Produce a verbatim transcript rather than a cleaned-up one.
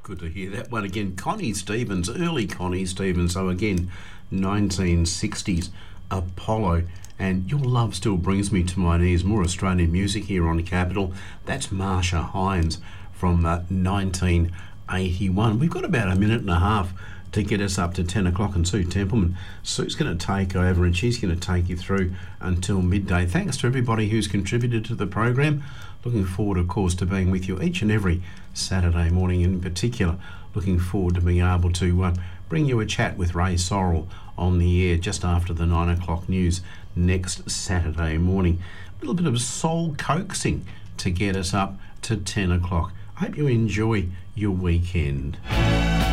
Good to hear that one again. Connie Stevens, early Connie Stevens. So again, nineteen sixties Apollo. And Your Love Still Brings Me to My Knees. More Australian music here on Capital. That's Marsha Hines from uh, nineteen eighty-one. We've got about a minute and a half to get us up to ten o'clock, and Sue Templeman, Sue's going to take over and she's going to take you through until midday. Thanks to everybody who's contributed to the program. Looking forward, of course, to being with you each and every Saturday morning. In particular, looking forward to being able to uh, bring you a chat with Ray Sorrell on the air just after the nine o'clock news next Saturday morning. A little bit of soul coaxing to get us up to ten o'clock. I hope you enjoy your weekend.